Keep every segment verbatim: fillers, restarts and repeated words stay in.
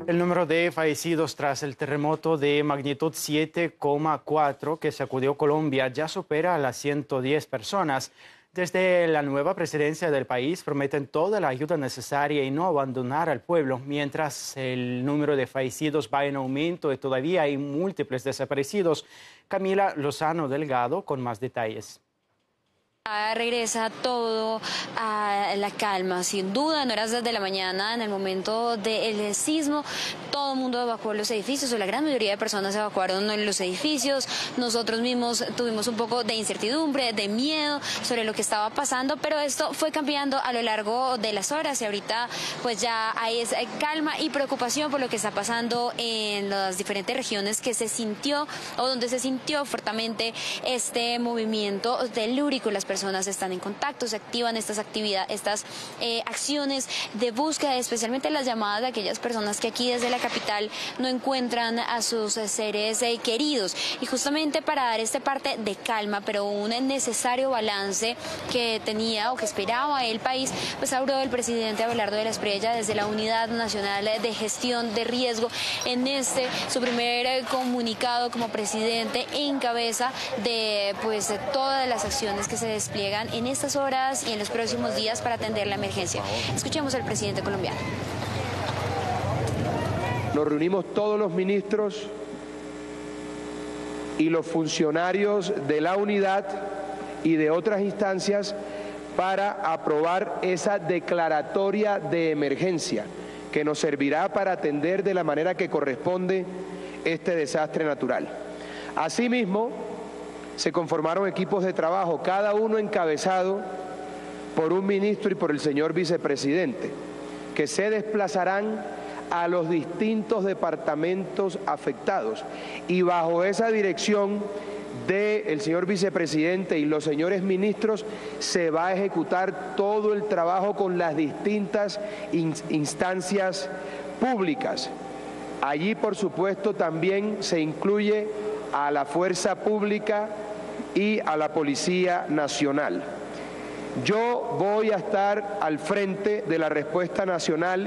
El número de fallecidos tras el terremoto de magnitud siete coma cuatro que sacudió Colombia ya supera a las ciento diez personas. Desde la nueva presidencia del país prometen toda la ayuda necesaria y no abandonar al pueblo, mientras el número de fallecidos va en aumento y todavía hay múltiples desaparecidos. Camila Lozano Delgado con más detalles. Regresa todo a la calma, sin duda, en horas de la mañana, en el momento del sismo, todo el mundo evacuó los edificios, o la gran mayoría de personas evacuaron los edificios. Nosotros mismos tuvimos un poco de incertidumbre, de miedo sobre lo que estaba pasando, pero esto fue cambiando a lo largo de las horas y ahorita pues ya hay calma y preocupación por lo que está pasando en las diferentes regiones que se sintió o donde se sintió fuertemente este movimiento telúrico. Las personas están en contacto, se activan estas actividades, estas eh, acciones de búsqueda, especialmente las llamadas de aquellas personas que aquí desde la capital no encuentran a sus seres eh, queridos. Y justamente para dar este parte de calma, pero un necesario balance que tenía o que esperaba el país, pues habló el presidente Abelardo de la Espriella desde la Unidad Nacional de Gestión de Riesgo en este, su primer comunicado como presidente en cabeza de pues de todas las acciones que se despliegan en estas horas y en los próximos días para atender la emergencia. Escuchemos al presidente colombiano. Nos reunimos todos los ministros y los funcionarios de la unidad y de otras instancias para aprobar esa declaratoria de emergencia que nos servirá para atender de la manera que corresponde este desastre natural. Asimismo, se conformaron equipos de trabajo, cada uno encabezado por un ministro y por el señor vicepresidente, que se desplazarán a los distintos departamentos afectados y bajo esa dirección del señor vicepresidente y los señores ministros se va a ejecutar todo el trabajo con las distintas instancias públicas. Allí, por supuesto, también se incluye a la Fuerza Pública y a la Policía Nacional. Yo voy a estar al frente de la respuesta nacional.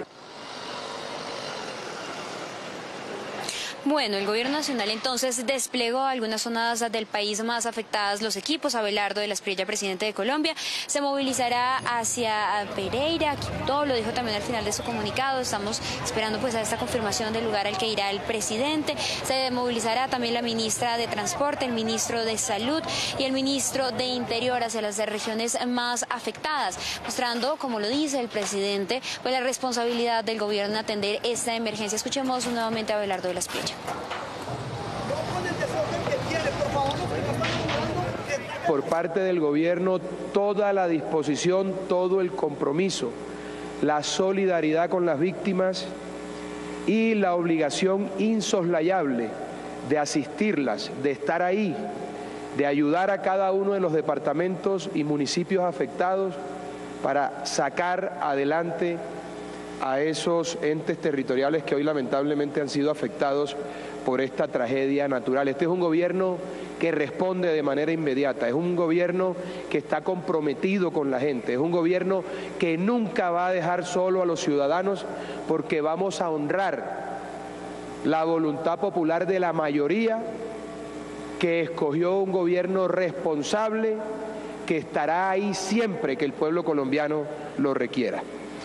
Bueno, el gobierno nacional entonces desplegó algunas zonas del país más afectadas. Los equipos, Abelardo de la Espriella, presidente de Colombia, se movilizará hacia Pereira, Quibdó, lo dijo también al final de su comunicado. Estamos esperando pues a esta confirmación del lugar al que irá el presidente. Se movilizará también la ministra de Transporte, el ministro de Salud y el ministro de Interior hacia las regiones más afectadas, mostrando, como lo dice el presidente, pues la responsabilidad del gobierno en atender esta emergencia. Escuchemos nuevamente a Abelardo de la Espriella. Por parte del gobierno, toda la disposición, todo el compromiso, la solidaridad con las víctimas y la obligación insoslayable de asistirlas, de estar ahí, de ayudar a cada uno de los departamentos y municipios afectados para sacar adelante a esos entes territoriales que hoy lamentablemente han sido afectados por esta tragedia natural. Este es un gobierno que responde de manera inmediata, es un gobierno que está comprometido con la gente, es un gobierno que nunca va a dejar solo a los ciudadanos porque vamos a honrar la voluntad popular de la mayoría que escogió un gobierno responsable que estará ahí siempre que el pueblo colombiano lo requiera.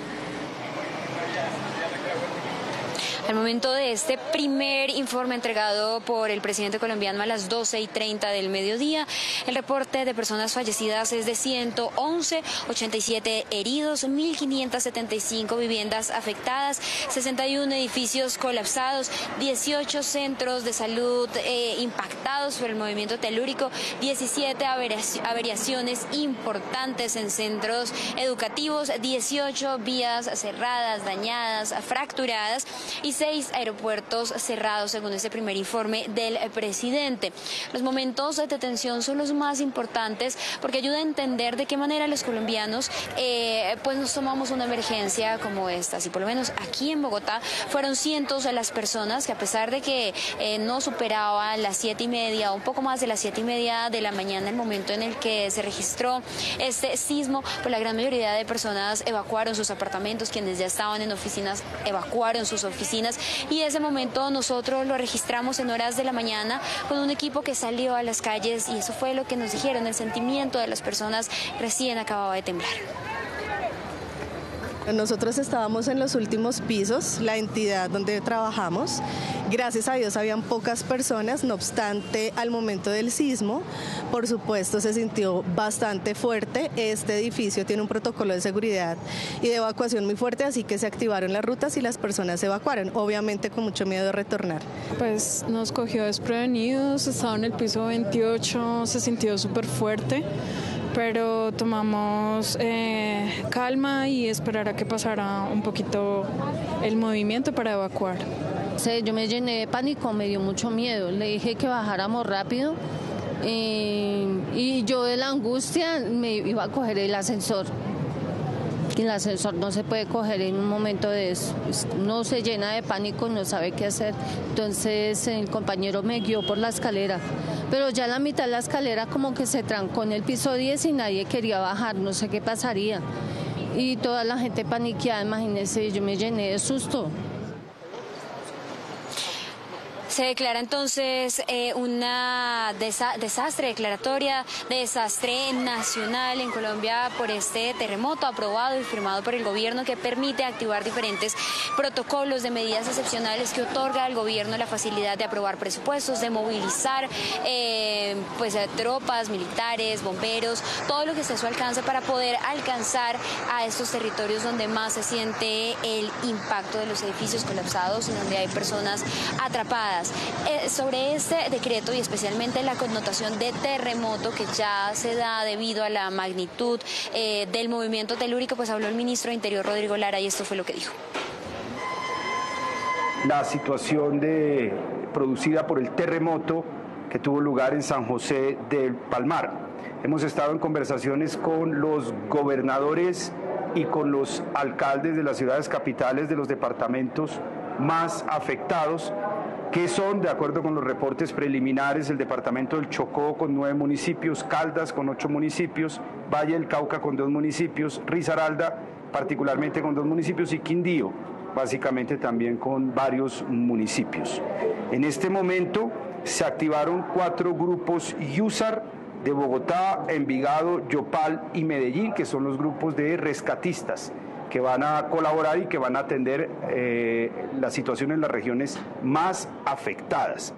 Al momento de este primer informe entregado por el presidente colombiano a las doce y treinta del mediodía, el reporte de personas fallecidas es de ciento once, ochenta y siete heridos, mil quinientas setenta y cinco viviendas afectadas, sesenta y uno edificios colapsados, dieciocho centros de salud eh, impactados por el movimiento telúrico, diecisiete averiaciones importantes en centros educativos, dieciocho vías cerradas, dañadas, fracturadas y seis aeropuertos cerrados, según este primer informe del presidente. Los momentos de tensión son los más importantes porque ayuda a entender de qué manera los colombianos eh, pues nos tomamos una emergencia como esta. Y por lo menos aquí en Bogotá fueron cientos de las personas que, a pesar de que eh, no superaban las siete y media, un poco más de las siete y media de la mañana, el momento en el que se registró este sismo, pues la gran mayoría de personas evacuaron sus apartamentos. Quienes ya estaban en oficinas evacuaron sus oficinas personas, y ese momento nosotros lo registramos en horas de la mañana con un equipo que salió a las calles, y eso fue lo que nos dijeron, el sentimiento de las personas recién acababa de temblar. Nosotros estábamos en los últimos pisos, la entidad donde trabajamos. Gracias a Dios habían pocas personas, no obstante, al momento del sismo, por supuesto, se sintió bastante fuerte. Este edificio tiene un protocolo de seguridad y de evacuación muy fuerte, así que se activaron las rutas y las personas se evacuaron, obviamente con mucho miedo de retornar. Pues nos cogió desprevenidos, estaba en el piso veintiocho, se sintió súper fuerte, pero tomamos eh, calma y esperar a que pasara un poquito el movimiento para evacuar. Sí, yo me llené de pánico, me dio mucho miedo, le dije que bajáramos rápido eh, y yo de la angustia me iba a coger el ascensor. Y el ascensor no se puede coger en un momento de eso, uno se llena de pánico, no sabe qué hacer. Entonces el compañero me guió por la escalera, pero ya a la mitad de la escalera como que se trancó en el piso diez y nadie quería bajar, no sé qué pasaría. Y toda la gente paniqueada, imagínense, yo me llené de susto. Se declara entonces eh, una desa desastre declaratoria, desastre nacional en Colombia por este terremoto aprobado y firmado por el gobierno, que permite activar diferentes protocolos de medidas excepcionales que otorga al gobierno la facilidad de aprobar presupuestos, de movilizar eh, pues, tropas, militares, bomberos, todo lo que esté a su alcance para poder alcanzar a estos territorios donde más se siente el impacto de los edificios colapsados y donde hay personas atrapadas. Eh, sobre este decreto y especialmente la connotación de terremoto que ya se da debido a la magnitud eh, del movimiento telúrico, pues habló el ministro de Interior, Rodrigo Lara, y esto fue lo que dijo. La situación de, producida por el terremoto que tuvo lugar en San José del Palmar. Hemos estado en conversaciones con los gobernadores y con los alcaldes de las ciudades capitales de los departamentos más afectados, que son, de acuerdo con los reportes preliminares, el departamento del Chocó con nueve municipios, Caldas con ocho municipios, Valle del Cauca con dos municipios, Risaralda particularmente con dos municipios y Quindío básicamente también con varios municipios. En este momento se activaron cuatro grupos Yusar de Bogotá, Envigado, Yopal y Medellín, que son los grupos de rescatistas que van a colaborar y que van a atender eh, la situación en las regiones más afectadas.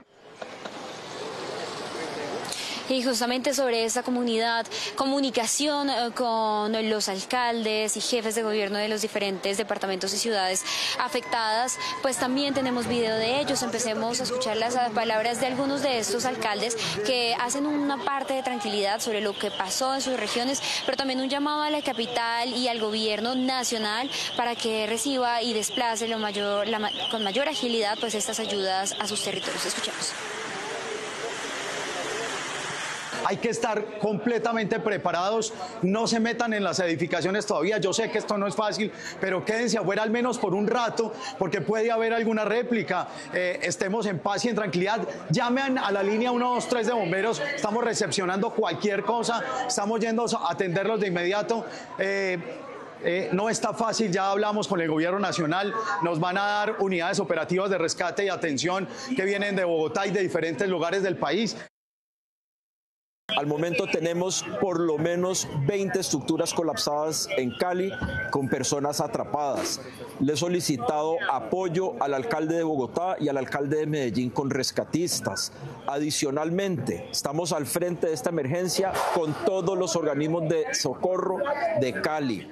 Y justamente sobre esta comunidad, comunicación eh, con los alcaldes y jefes de gobierno de los diferentes departamentos y ciudades afectadas, pues también tenemos video de ellos. Empecemos a escuchar las palabras de algunos de estos alcaldes que hacen una parte de tranquilidad sobre lo que pasó en sus regiones, pero también un llamado a la capital y al gobierno nacional para que reciba y desplace lo mayor, la, con mayor agilidad pues estas ayudas a sus territorios. Escuchemos. Hay que estar completamente preparados, no se metan en las edificaciones todavía. Yo sé que esto no es fácil, pero quédense afuera al menos por un rato, porque puede haber alguna réplica. Eh, estemos en paz y en tranquilidad. Llamen a la línea uno dos tres de bomberos, estamos recepcionando cualquier cosa, estamos yendo a atenderlos de inmediato. Eh, Eh, no está fácil, ya hablamos con el gobierno nacional, nos van a dar unidades operativas de rescate y atención que vienen de Bogotá y de diferentes lugares del país. Al momento tenemos por lo menos veinte estructuras colapsadas en Cali con personas atrapadas. Le he solicitado apoyo al alcalde de Bogotá y al alcalde de Medellín con rescatistas. Adicionalmente, estamos al frente de esta emergencia con todos los organismos de socorro de Cali.